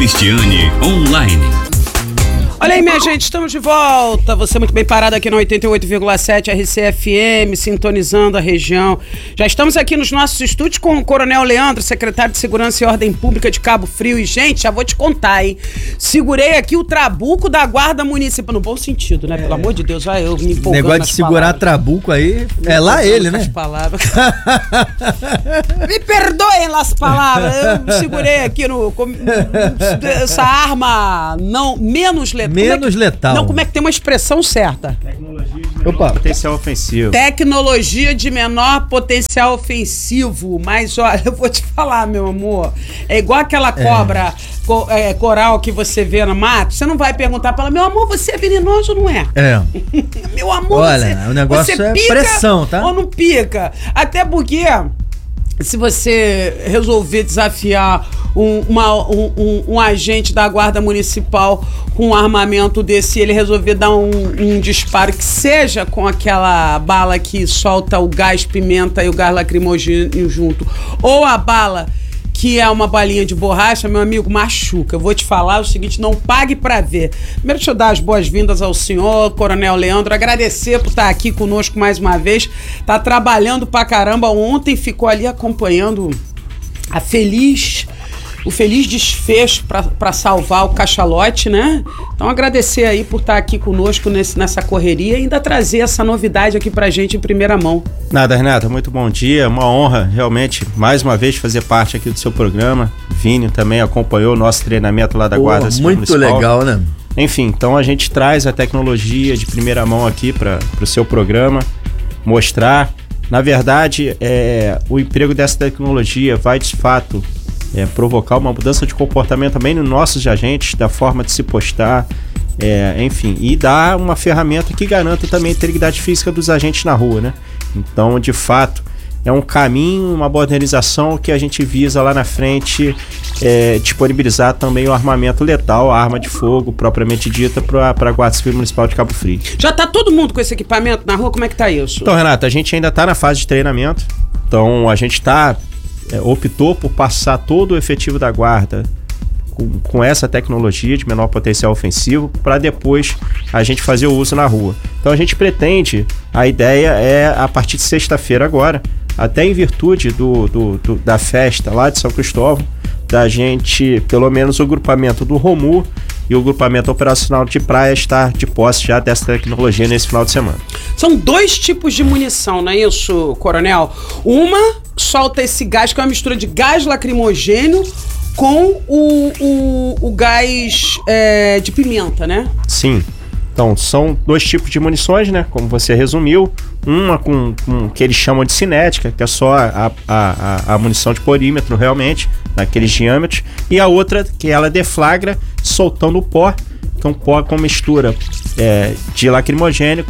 Cristiane Online. Olha aí, minha gente, estamos de volta. Você muito bem parado aqui na 88,7 RCFM, sintonizando a região. Já estamos aqui nos nossos estúdios com o Coronel Leandro, secretário de Segurança e Ordem Pública de Cabo Frio. E, gente, já vou te contar, hein? Segurei aqui o trabuco da Guarda Municipal, no bom sentido, né? Pelo amor de Deus, olha eu me empolgando. Negócio de segurar palavras. Trabuco aí, é lá ele, né? Palavras. Me perdoem las palavras. Eu segurei aqui essa arma menos letal. Menos letal. Não, como é que tem uma expressão certa? Tecnologia de menor potencial ofensivo. Tecnologia de menor potencial ofensivo. Mas, olha, eu vou te falar, meu amor. É igual aquela cobra coral que você vê no mato. Você não vai perguntar pra ela, meu amor, você é venenoso ou não é? É. Meu amor, olha, o negócio você é pica pressão, tá? Ou não pica? Até porque, se você resolver desafiar um agente da Guarda Municipal com um armamento desse, ele resolver dar um disparo que seja com aquela bala que solta o gás pimenta e o gás lacrimogêneo junto, ou a bala que é uma balinha de borracha, meu amigo, machuca. Eu vou te falar o seguinte, não pague pra ver. Primeiro, deixa eu dar as boas-vindas ao senhor, Coronel Leandro, agradecer por estar aqui conosco mais uma vez, tá trabalhando pra caramba. Ontem ficou ali acompanhando o feliz desfecho para salvar o cachalote, né? Então agradecer aí por estar aqui conosco nessa correria e ainda trazer essa novidade aqui pra gente em primeira mão. Nada, Renata, muito bom dia, uma honra realmente mais uma vez fazer parte aqui do seu programa. Vini também acompanhou o nosso treinamento lá da Guarda Civil Municipal. Muito legal, né? Enfim, então a gente traz a tecnologia de primeira mão aqui para o seu programa, mostrar. Na verdade, o emprego dessa tecnologia vai de fato provocar uma mudança de comportamento também nos nossos agentes, da forma de se postar, enfim, e dar uma ferramenta que garanta também a integridade física dos agentes na rua, né? Então, de fato, é um caminho, uma modernização que a gente visa lá na frente disponibilizar também o armamento letal, a arma de fogo propriamente dita para a Guarda Civil Municipal de Cabo Frio. Já tá todo mundo com esse equipamento na rua? Como é que tá isso? Então, Renata, a gente ainda está na fase de treinamento, então a gente optou por passar todo o efetivo da guarda com essa tecnologia de menor potencial ofensivo para depois a gente fazer o uso na rua. Então a gente pretende, a ideia é a partir de sexta-feira agora, até em virtude da festa lá de São Cristóvão, da gente, pelo menos o grupamento do Romu e o grupamento operacional de praia estar de posse já dessa tecnologia nesse final de semana. São dois tipos de munição, não é isso, Coronel? Uma solta esse gás, que é uma mistura de gás lacrimogênio com o gás de pimenta, né? Sim. Então, são dois tipos de munições, né? Como você resumiu. Uma com que eles chamam de cinética, que é só a munição de porímetro, realmente, naqueles diâmetros. E a outra, que ela deflagra soltando o pó, que é um pó com mistura de lacrimogênio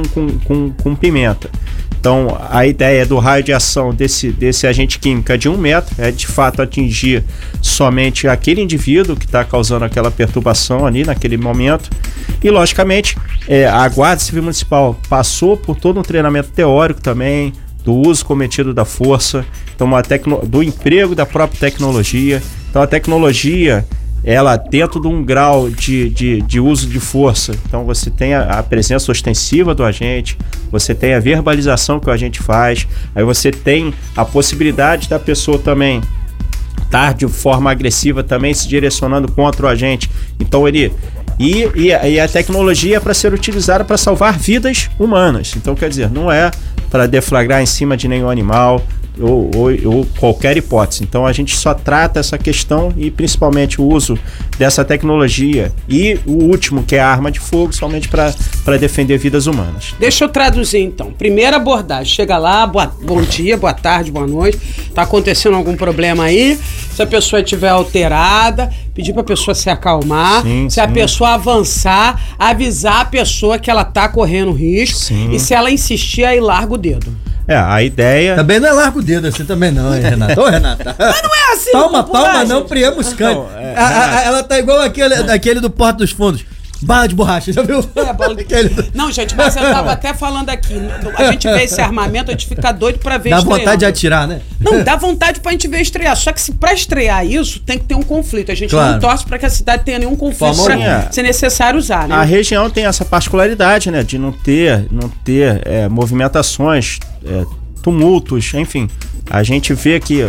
com pimenta. Então, a ideia do raio de ação desse agente químico é de 1 metro, é de fato atingir somente aquele indivíduo que está causando aquela perturbação ali naquele momento. E, logicamente, a Guarda Civil Municipal passou por todo um treinamento teórico também, do uso cometido da força, então do emprego da própria tecnologia. Então, a tecnologia, ela dentro de um grau de uso de força, então você tem a presença ostensiva do agente, você tem a verbalização que o agente faz, aí você tem a possibilidade da pessoa também estar de forma agressiva também se direcionando contra o agente. Então e a tecnologia é para ser utilizada para salvar vidas humanas. Então, quer dizer, não é para deflagrar em cima de nenhum animal ou qualquer hipótese. Então a gente só trata essa questão e principalmente o uso dessa tecnologia e o último, que é a arma de fogo, somente para defender vidas humanas. Deixa eu traduzir então. Primeira abordagem, chega lá, bom dia, boa tarde, boa noite, tá acontecendo algum problema aí, se a pessoa estiver alterada, pedir pra pessoa se acalmar, se a pessoa avançar, avisar a pessoa que ela tá correndo risco, e se ela insistir, aí larga o dedo. A ideia... Também não é largo o dedo assim também não, hein, Renata? Ô, Renata. Mas não é assim, palma não, priemos cante. Ela tá igual aquele do Porto dos Fundos. Bala de borracha, já viu? Não, gente, mas eu tava até falando aqui. A gente vê esse armamento, a gente fica doido pra ver Dá estreando. vontade de atirar, né? Não, dá vontade pra gente ver estrear. Só que se pra estrear isso, tem que ter um conflito. A gente Claro. não torce pra que a cidade tenha nenhum conflito Forma pra alguma. ser necessário usar, né? A região tem essa particularidade, né, de não ter movimentações, tumultos, enfim. A gente vê que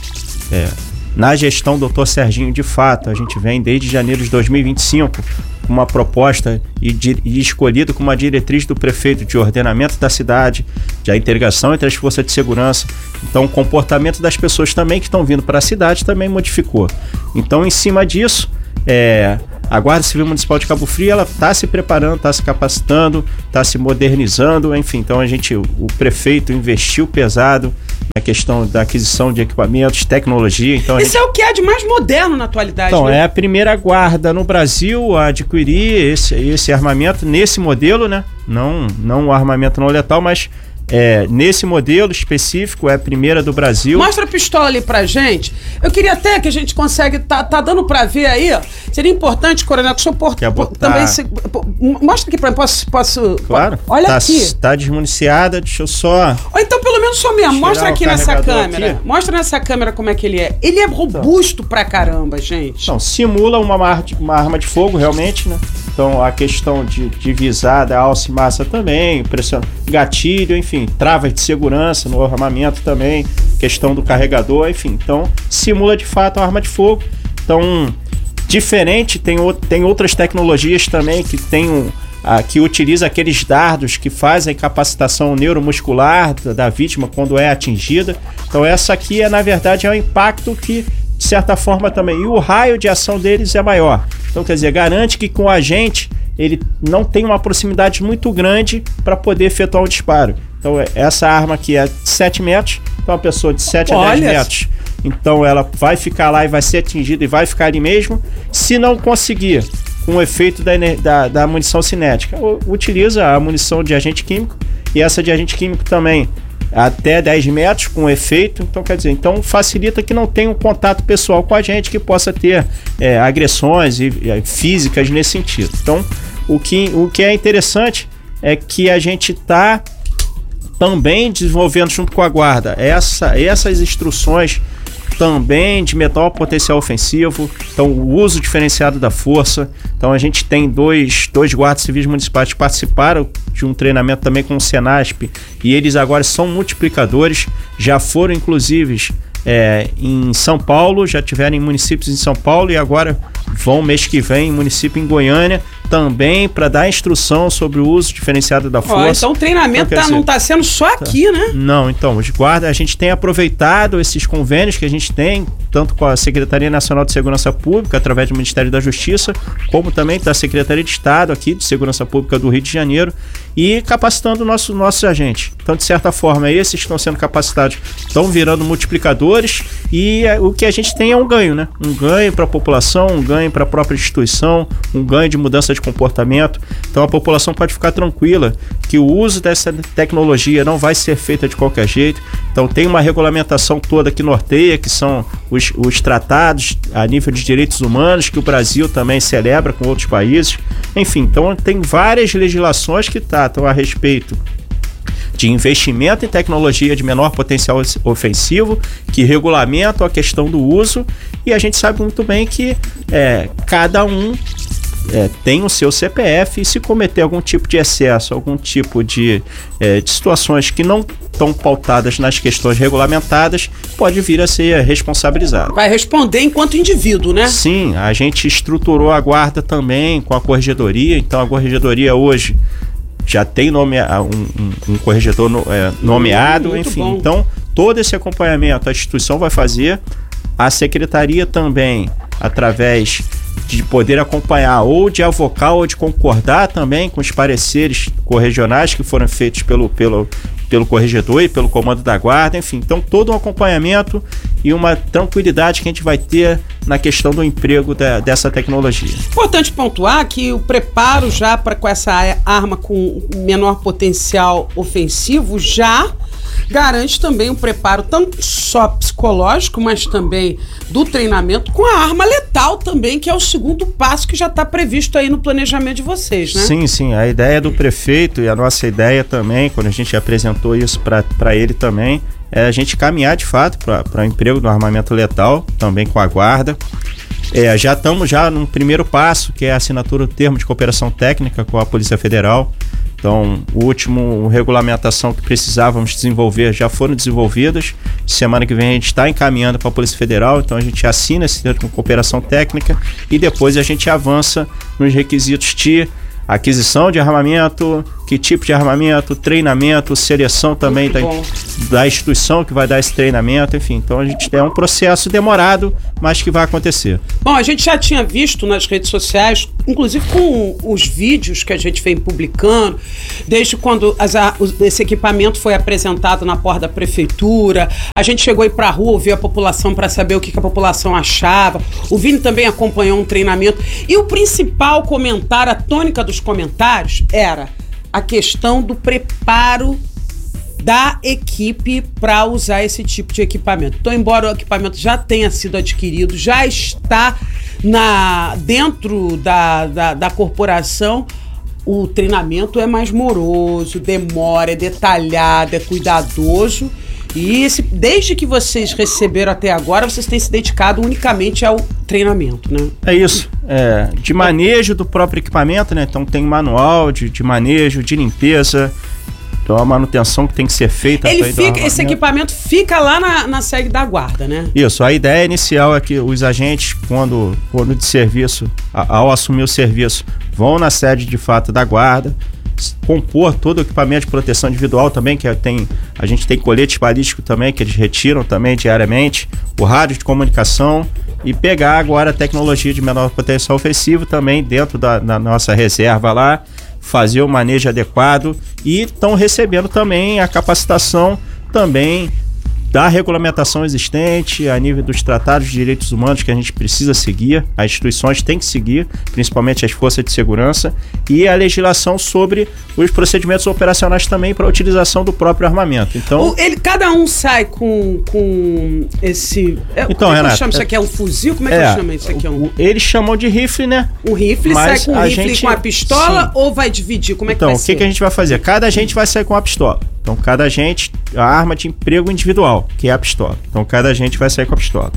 na gestão do Dr. Serginho, de fato, a gente vem desde janeiro de 2025 com uma proposta e escolhido como uma diretriz do prefeito de ordenamento da cidade, de a integração entre as forças de segurança. Então, o comportamento das pessoas também que estão vindo para a cidade também modificou. Então, em cima disso, a Guarda Civil Municipal de Cabo Frio, ela está se preparando, está se capacitando, está se modernizando, enfim. Então, o prefeito investiu pesado na questão da aquisição de equipamentos, tecnologia. Então, Isso é o que há de mais moderno na atualidade. então, né? é a primeira guarda no Brasil a adquirir esse armamento nesse modelo, né? Não o armamento não letal, mas nesse modelo específico é a primeira do Brasil. Mostra a pistola ali pra gente. Eu queria até que a gente consegue. Tá dando pra ver aí, ó. Seria importante, Coronel, que o senhor Quer botar? também mostra aqui pra mim. Posso? Claro. Olha aqui. Tá desmuniciada, deixa eu só... Ou então, pelo menos o senhor mesmo. Tirar Mostra o aqui nessa carregador câmera. aqui. Mostra nessa câmera como é que ele é. Ele é robusto pra caramba, gente. Então, simula uma arma de fogo, realmente, né? Então, a questão de visada, alça e massa também, gatilho, enfim, travas de segurança no armamento também, questão do carregador, enfim. Então, simula de fato a arma de fogo. Então, diferente, tem outras tecnologias também que utiliza aqueles dardos que fazem a capacitação neuromuscular da vítima quando é atingida. Então, essa aqui, na verdade, é um impacto que, de certa forma, também. E o raio de ação deles é maior. Então, quer dizer, garante que com o agente ele não tem uma proximidade muito grande para poder efetuar um disparo. Então, essa arma aqui é 7 metros, então uma pessoa de 7 a 10 metros. Então, ela vai ficar lá e vai ser atingida e vai ficar ali mesmo. Se não conseguir, com o efeito da munição cinética, utiliza a munição de agente químico, e essa de agente químico também até 10 metros com efeito. Então, quer dizer, facilita que não tenha um contato pessoal com a gente, que possa ter agressões físicas nesse sentido. Então, o que é interessante é que a gente está também desenvolvendo junto com a guarda essas instruções também de menor potencial ofensivo, então o uso diferenciado da força. Então a gente tem dois guardas civis municipais que participaram de um treinamento também com o Senasp, e eles agora são multiplicadores, já foram inclusive em São Paulo, já tiveram em municípios em São Paulo, e agora vão mês que vem em município em Goiânia, também para dar instrução sobre o uso diferenciado da força. Então o treinamento não está sendo só aqui, né? Não, então, os guardas, a gente tem aproveitado esses convênios que a gente tem, tanto com a Secretaria Nacional de Segurança Pública, através do Ministério da Justiça, como também da Secretaria de Estado aqui de Segurança Pública do Rio de Janeiro, e capacitando nossos agentes. Então, de certa forma, esses que estão sendo capacitados estão virando multiplicadores, e o que a gente tem é um ganho, né? Um ganho para a população, um ganho para a própria instituição, um ganho de mudança de comportamento. Então, a população pode ficar tranquila que o uso dessa tecnologia não vai ser feita de qualquer jeito. Então, tem uma regulamentação toda que norteia, que são os tratados a nível de direitos humanos, que o Brasil também celebra com outros países. Enfim, então tem várias legislações que tratam a respeito de investimento em tecnologia de menor potencial ofensivo, que regulamentam a questão do uso, e a gente sabe muito bem que cada um tem o seu CPF, e se cometer algum tipo de excesso, algum tipo de situações que não estão pautadas nas questões regulamentadas, pode vir a ser responsabilizado. Vai responder enquanto indivíduo, né? Sim, a gente estruturou a guarda também com a corregedoria. Então a corregedoria hoje já tem um corregedor nomeado, enfim. Bom. Então, todo esse acompanhamento a instituição vai fazer, a secretaria também, através de poder acompanhar, ou de avocar, ou de concordar também com os pareceres corregionais que foram feitos pelo corregedor e pelo comando da guarda, enfim. Então, todo um acompanhamento e uma tranquilidade que a gente vai ter na questão do emprego dessa tecnologia. Importante pontuar que o preparo já com essa arma com menor potencial ofensivo já garante também um preparo tanto só psicológico, mas também do treinamento com a arma letal também, que é o segundo passo que já está previsto aí no planejamento de vocês, né? Sim. A ideia do prefeito e a nossa ideia também, quando a gente apresentou isso para ele também, é a gente caminhar de fato para o emprego do armamento letal, também com a guarda. Já estamos num primeiro passo, que é a assinatura do termo de cooperação técnica com a Polícia Federal. Então, o último regulamentação que precisávamos desenvolver já foram desenvolvidas. Semana que vem a gente está encaminhando para a Polícia Federal, então a gente assina esse termo de cooperação técnica e depois a gente avança nos requisitos de aquisição de armamento, que tipo de armamento, treinamento, seleção também da instituição que vai dar esse treinamento, enfim. Então a gente tem um processo demorado, mas que vai acontecer. Bom, a gente já tinha visto nas redes sociais, inclusive com os vídeos que a gente vem publicando, desde quando esse equipamento foi apresentado na porta da prefeitura, a gente chegou aí pra rua, ouvir a população para saber o que a população achava. O Vini também acompanhou um treinamento. E o principal comentário, a tônica dos comentários era a questão do preparo da equipe para usar esse tipo de equipamento. Então, embora o equipamento já tenha sido adquirido, já está dentro da corporação, o treinamento é mais moroso, demora, é detalhado, é cuidadoso. E desde que vocês receberam até agora, vocês têm se dedicado unicamente ao treinamento, né? É isso. De manejo do próprio equipamento, né? Então tem manual de manejo, de limpeza. Então a manutenção que tem que ser feita. Esse equipamento fica lá na sede da guarda, né? Isso. A ideia inicial é que os agentes, quando de serviço, ao assumir o serviço, vão na sede de fato da guarda, compor todo o equipamento de proteção individual também, que a gente tem colete balístico também, que eles retiram também diariamente, o rádio de comunicação, e pegar agora a tecnologia de menor potencial ofensivo também dentro da nossa reserva lá, fazer o manejo adequado, e estão recebendo também a capacitação também da regulamentação existente a nível dos tratados de direitos humanos que a gente precisa seguir, as instituições têm que seguir, principalmente as forças de segurança, e a legislação sobre os procedimentos operacionais também para a utilização do próprio armamento. Então, cada um sai com esse... Então, Renato, eu chamo isso aqui? É um fuzil? Como é que eu chamo isso aqui? Eles chamam de rifle, né? O rifle sai com o rifle e com a pistola, sim, ou vai dividir? Como é que vai ser? Então, o que a gente vai fazer? Cada agente vai sair com a pistola. Então, cada agente, a arma de emprego individual, que é a pistola. Então, cada agente vai sair com a pistola.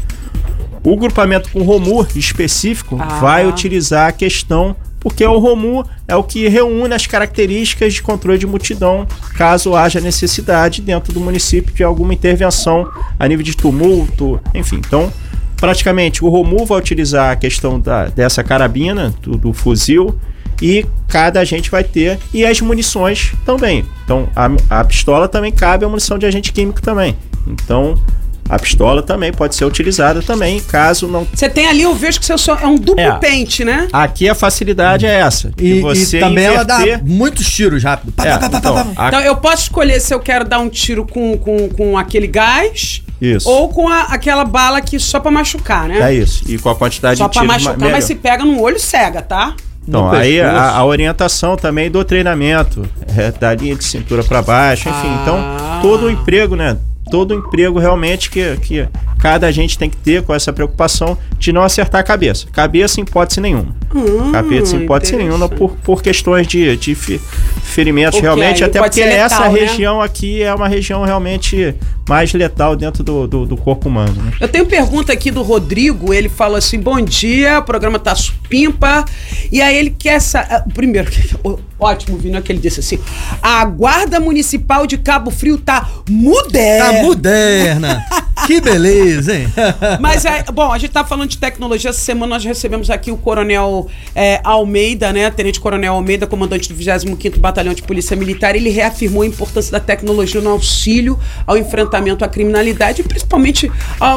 O grupamento com ROMU específico vai utilizar a questão, porque o ROMU é o que reúne as características de controle de multidão, caso haja necessidade dentro do município de alguma intervenção a nível de tumulto, enfim. Então, praticamente, o ROMU vai utilizar a questão dessa carabina, do fuzil, e cada agente vai ter, e as munições também. Então, a pistola também cabe a munição de agente químico também. Então, a pistola também pode ser utilizada também, caso não... Você tem ali, eu vejo que seu som é um duplo pente, né? Aqui a facilidade é essa. E também ela dá muitos tiros rápido. Então, eu posso escolher se eu quero dar um tiro com aquele gás... Isso. Ou com aquela bala aqui só pra machucar, né? É isso. E com a quantidade só de tiros... Só pra machucar, mas se pega no olho, cega, tá? Então, aí a orientação também do treinamento, da linha de cintura para baixo, enfim. Então, todo o emprego, né? Todo o emprego realmente que cada agente tem que ter com essa preocupação de não acertar a cabeça. Cabeça em hipótese nenhuma. Cabeça em hipótese nenhuma por questões de ferimentos realmente, até porque letal, essa região aqui é uma região realmente mais letal dentro do corpo humano, né? Eu tenho pergunta aqui do Rodrigo, ele fala assim, bom dia, o programa tá supimpa, e aí ele quer primeiro, ótimo, Vini, que ele disse assim, a Guarda Municipal de Cabo Frio tá moderna. Tá moderna. Que beleza, hein? Mas, bom, a gente tá falando de tecnologia. Essa semana nós recebemos aqui o Coronel Almeida, né? Tenente Coronel Almeida, comandante do 25º Batalhão de Polícia Militar. Ele reafirmou a importância da tecnologia no auxílio ao enfrentamento à criminalidade e principalmente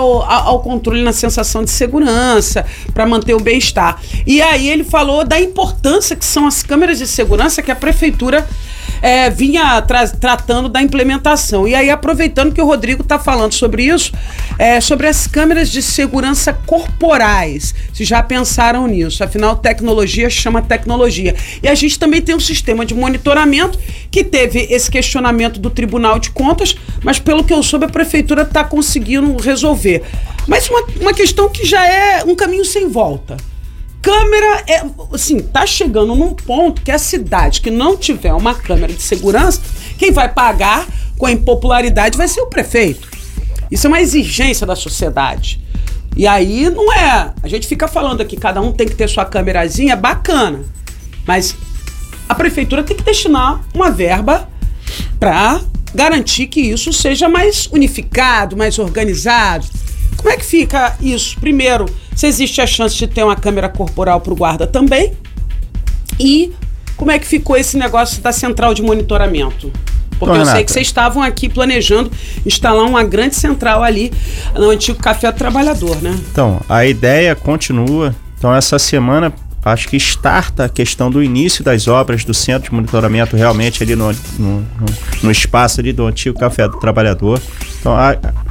ao controle na sensação de segurança, para manter o bem-estar. E aí ele falou da importância que são as câmeras de segurança que a Prefeitura vinha tratando da implementação. E aí, aproveitando que o Rodrigo está falando sobre isso, sobre as câmeras de segurança corporais, se já pensaram nisso, afinal, tecnologia chama tecnologia. E a gente também tem um sistema de monitoramento que teve esse questionamento do Tribunal de Contas mas pelo que eu soube, a prefeitura está conseguindo resolver. Mas uma questão que já é um caminho sem volta. Câmera, assim, tá chegando num ponto que a cidade que não tiver uma câmera de segurança, quem vai pagar com a impopularidade vai ser o prefeito. Isso é uma exigência da sociedade. E aí não é... A gente fica falando aqui, cada um tem que ter sua câmerazinha, bacana. Mas a prefeitura tem que destinar uma verba para garantir que isso seja mais unificado, mais organizado. Como é que fica isso? Primeiro, se existe a chance de ter uma câmera corporal para o guarda também. E como é que ficou esse negócio da central de monitoramento? Porque eu sei que vocês estavam aqui planejando instalar uma grande central ali no antigo Café do Trabalhador, né? Então, a ideia continua. Então, essa semana, acho que starta a questão do início das obras do centro de monitoramento realmente ali no espaço ali do antigo Café do Trabalhador. Então,